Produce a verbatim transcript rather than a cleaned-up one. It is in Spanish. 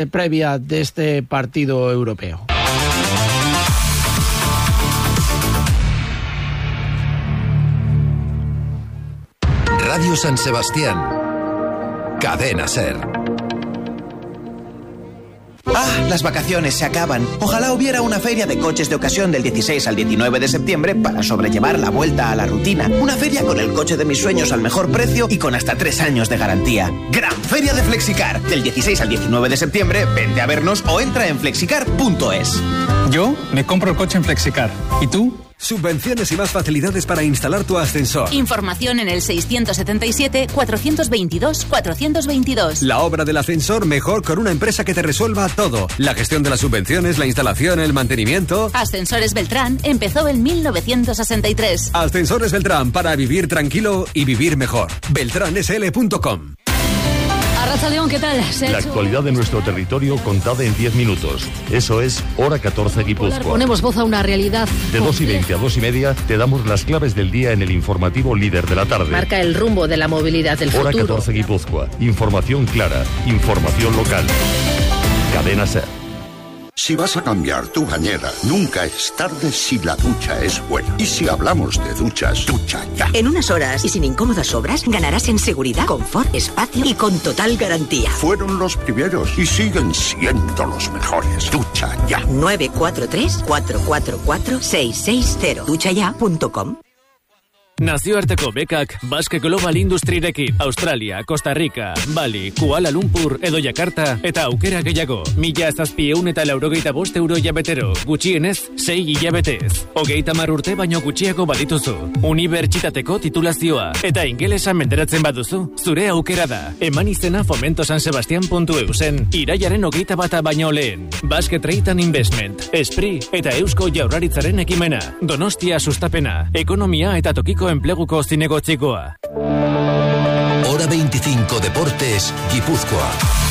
previa de este partido europeo. Radio San Sebastián, Cadena Ser. Ah, las vacaciones se acaban. Ojalá hubiera una feria de coches de ocasión del dieciséis al diecinueve de septiembre para sobrellevar la vuelta a la rutina. Una feria con el coche de mis sueños al mejor precio y con hasta tres años de garantía. Gran Feria de Flexicar. Del dieciséis al diecinueve de septiembre, vente a vernos o entra en flexicar punto es. Yo me compro el coche en Flexicar. ¿Y tú? Subvenciones y más facilidades para instalar tu ascensor. Información en el seiscientos setenta y siete, cuatrocientos veintidós, cuatrocientos veintidós. La obra del ascensor mejor con una empresa que te resuelva todo. La gestión de las subvenciones, la instalación, el mantenimiento. Ascensores Beltrán empezó en mil novecientos sesenta y tres. Ascensores Beltrán, para vivir tranquilo y vivir mejor. beltrán s l punto com. Arratsaldeon, ¿qué tal? La actualidad de nuestro territorio contada en diez minutos. Eso es Hora catorce Guipúzcoa. Ponemos voz a una realidad. De dos y veinte a dos y media te damos las claves del día en el informativo líder de la tarde. Marca el rumbo de la movilidad del futuro. Hora catorce Guipúzcoa. Información clara, información local. Cadena Ser. Si vas a cambiar tu bañera, nunca es tarde si la ducha es buena. Y si hablamos de duchas, ducha ya. En unas horas y sin incómodas obras, ganarás en seguridad, confort, espacio y con total garantía. Fueron los primeros y siguen siendo los mejores. Ducha ya. nueve cuatro tres, cuatro cuatro cuatro, seis seis cero. ducha ya punto com. Nazioarteko bekak Basque Global Industrirekin, Australia, Costa Rica, Bali, Kuala Lumpur edo Jakarta eta aukera gehiago. Mila zazpieun eta laurogeita bost euro hilabetero, gutxienez, sei hilabetez. Hogeita mar urte baino gutxiago badituzu. Unibertsitateko titulazioa eta ingelesa menderatzen baduzu, zure aukera da. Eman izena fomentosansebastian puntu eusen, iraiaren hogeita bata baino lehen. Basque Trade and Investment, Esprit eta Eusko Jaurlaritzaren ekimena. Donostia sustapena, ekonomia eta tokiko enpleguko zinegotzikoa. Hora veinticinco Deportes, Guipúzcoa.